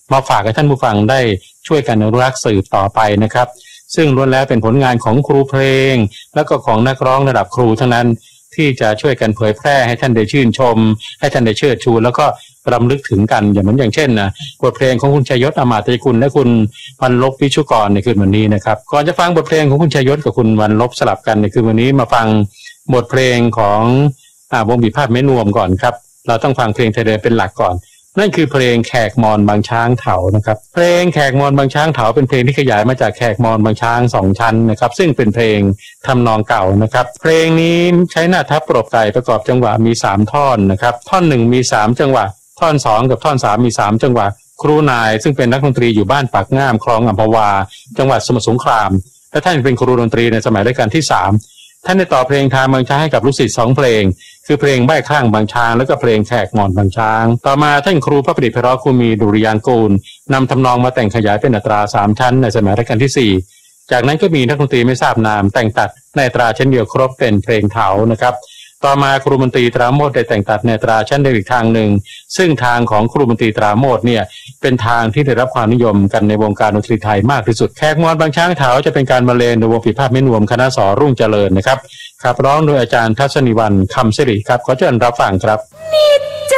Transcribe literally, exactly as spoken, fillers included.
มาฝากให้ท่านผู้ฟังได้ช่วยกันอนุรักษ์สืบต่อไปนะครับซึ่งล้วนแล้วเป็นผลงานของครูเพลงแล้วก็ของนักร้องระดับครูทั้งนั้นที่จะช่วยกันเผยแพร่ให้ท่านได้ชื่นชมให้ท่านได้เชิดชูแล้วก็รำลึกถึงกันอย่างเหมือนอย่างเช่นนะบทเพลงของคุณชัยยศอมาตยกุลและคุณวรรณลบวิชุกรในคืนวันนี้นะครับก่อนจะฟังบทเพลงของคุณชัยยศกับคุณวรรณลบสลับกันในคืนวันนี้มาฟังบทเพลงของอ่าวงบีพาดแม่นวมก่อนครับเราต้องฟังเพลงไทยเดิมเป็นหลักก่อนนั่นคือเพลงแขกมอญบางช้างเถานะครับเพลงแขกมอญบางช้างเถาเป็นเพลงที่ขยายมาจากแขกมอญบางช้างสองชั้นนะครับซึ่งเป็นเพลงทำนองเก่านะครับเพลงนี้ใช้หน้าทับปรบไก่ประกอบจังหวะมีสามท่อนนะครับท่อนหนึ่งมีสามจังหวะท่อนสองกับท่อนสามมีสามจังหวะครูนายซึ่งเป็นนักดนตรีอยู่บ้านปากง่ามคลองอัมพวาจังหวัดสมุทรสงครามและท่านเป็นครูดนตรีในสมัยรัชกาลที่สามท่านได้ต่อเพลงทางบางช้างให้กับลูกศิษย์สองเพลงคือเพลงใบ้ข้างบางช้างแล้วก็เพลงแขกมอญบางช้างต่อมาท่านครูพระประดิษฐ์ไพเราะครูมีดุริยางกูลนำทำนองมาแต่งขยายเป็นอัตราสามชั้นในสมัยรัชกาลที่สี่จากนั้นก็มีนักดนตรีไม่ทราบนามแต่งตัดในอัตราเช่นเดียวครบเป็นเพลงเถานะครับต่อมาครูมนตรีตราโมดได้แต่งตัดในอัตราชั้นใดอีกทางหนึ่งซึ่งทางของครูมนตรีตราโมดเนี่ยเป็นทางที่ได้รับความนิยมกันในวงการดนตรีไทยมากที่สุดแขกมอญบางช้างเถาจะเป็นการบรรเลงโดยวงปีพาดแม่นวมคณะสอรุ่งเจริญนะครับขับร้องโดยอาจารย์ทัศนีวรรณคำสิริครับขอเชิญรับฟังครับ